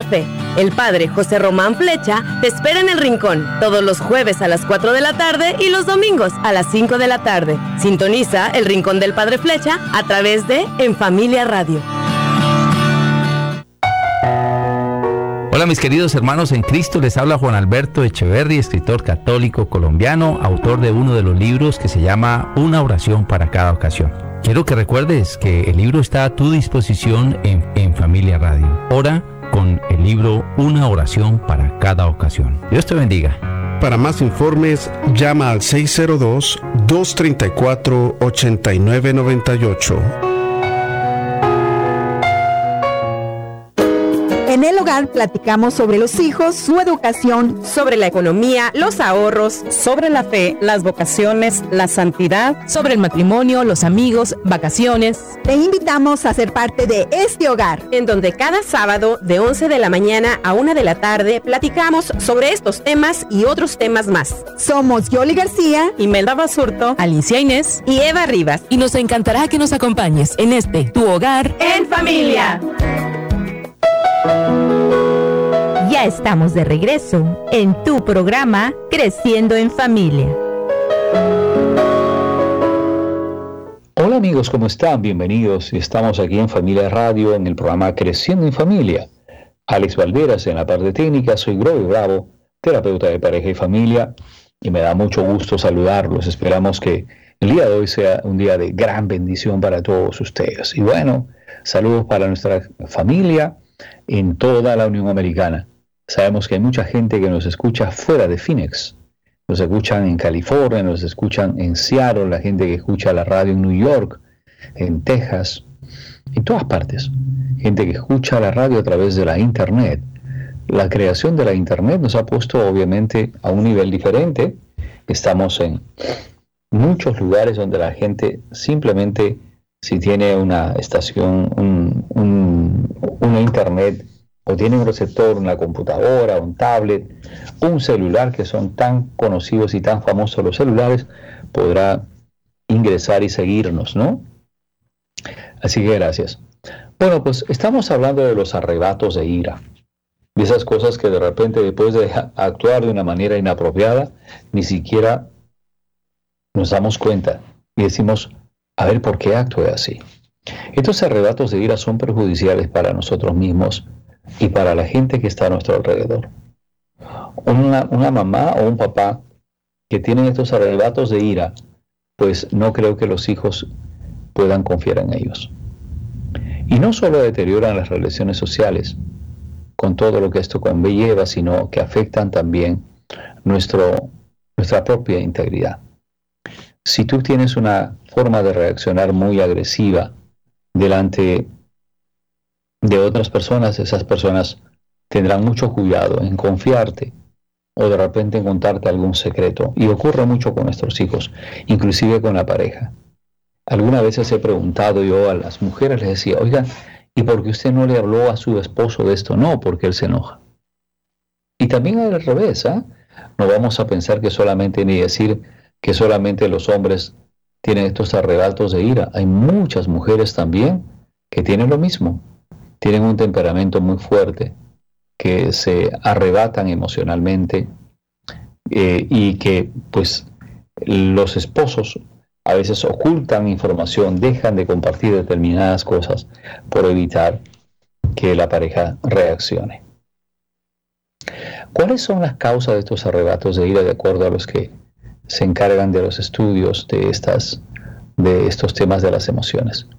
fe. El padre José Román Flecha te espera en El Rincón, todos los jueves a las 4 de la tarde y los domingos a las 5 de la tarde. Sintoniza El Rincón del Padre Flecha a través de En Familia Radio. Hola mis queridos hermanos en Cristo, les habla Juan Alberto Echeverri, escritor católico colombiano, autor de uno de los libros que se llama Una oración para cada ocasión. Quiero que recuerdes que el libro está a tu disposición en Familia Radio. Ora con el libro Una oración para cada ocasión. Dios te bendiga. Para más informes, llama al 602-234-8998. En el hogar platicamos sobre los hijos, su educación, sobre la economía, los ahorros, sobre la fe, las vocaciones, la santidad, sobre el matrimonio, los amigos, vacaciones. Te invitamos a ser parte de este hogar, en donde cada sábado de 11 de la mañana a 1 de la tarde platicamos sobre estos temas y otros temas más. Somos Yoli García, Imelda Basurto, Alicia Inés y Eva Rivas. Y nos encantará que nos acompañes en este, tu hogar en familia. Ya estamos de regreso en tu programa Creciendo en Familia. Hola amigos, ¿cómo están? Bienvenidos. Estamos aquí en Familia Radio en el programa Creciendo en Familia. Alex Valderas en la parte técnica, soy Grover Bravo, terapeuta de pareja y familia, y me da mucho gusto saludarlos. Esperamos que el día de hoy sea un día de gran bendición para todos ustedes. Y bueno, saludos para nuestra familia en toda la Unión Americana. Sabemos que hay mucha gente que nos escucha fuera de Phoenix. Nos escuchan en California, nos escuchan en Seattle, la gente que escucha la radio en New York, en Texas, en todas partes. Gente que escucha la radio a través de la Internet. La creación de la Internet nos ha puesto obviamente a un nivel diferente. Estamos en muchos lugares donde la gente simplemente, si tiene una estación, una Internet, o tiene un receptor, una computadora, un tablet, un celular, que son tan conocidos y tan famosos los celulares, podrá ingresar y seguirnos, ¿no? Así que gracias. Bueno, pues estamos hablando de los arrebatos de ira, de esas cosas que de repente, después de actuar de una manera inapropiada, ni siquiera nos damos cuenta y decimos, a ver, ¿por qué actué así? Estos arrebatos de ira son perjudiciales para nosotros mismos y para la gente que está a nuestro alrededor. Una mamá o un papá que tienen estos arrebatos de ira, pues no creo que los hijos puedan confiar en ellos. Y no solo deterioran las relaciones sociales con todo lo que esto conlleva, sino que afectan también nuestra propia integridad. Si tú tienes una forma de reaccionar muy agresiva delante de otras personas, esas personas tendrán mucho cuidado en confiarte o de repente en contarte algún secreto. Y ocurre mucho con nuestros hijos, inclusive con la pareja. Algunas veces he preguntado yo a las mujeres, les decía, oigan, ¿y por qué usted no le habló a su esposo de esto? No, porque él se enoja. Y también al revés, ¿eh? No vamos a pensar que solamente, ni decir que solamente los hombres tienen estos arrebatos de ira. Hay muchas mujeres también que tienen lo mismo. Tienen un temperamento muy fuerte, que se arrebatan emocionalmente y que pues los esposos a veces ocultan información, dejan de compartir determinadas cosas por evitar que la pareja reaccione. ¿Cuáles son las causas de estos arrebatos de ira de acuerdo a los que se encargan de los estudios de estos temas de las emociones?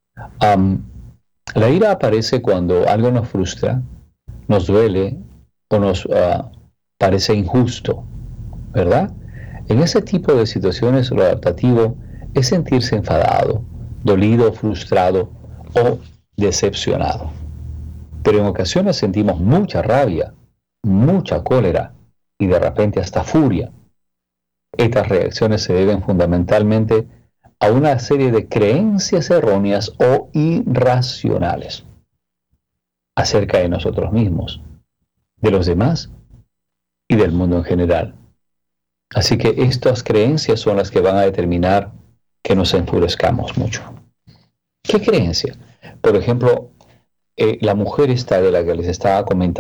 La ira aparece cuando algo nos frustra, nos duele o nos parece injusto, ¿verdad? En ese tipo de situaciones lo adaptativo es sentirse enfadado, dolido, frustrado o decepcionado. Pero en ocasiones sentimos mucha rabia, mucha cólera y de repente hasta furia. Estas reacciones se deben fundamentalmente a una serie de creencias erróneas o irracionales acerca de nosotros mismos, de los demás y del mundo en general. Así que estas creencias son las que van a determinar que nos enfurezcamos mucho. ¿Qué creencia? Por ejemplo, la mujer esta de la que les estaba comentando,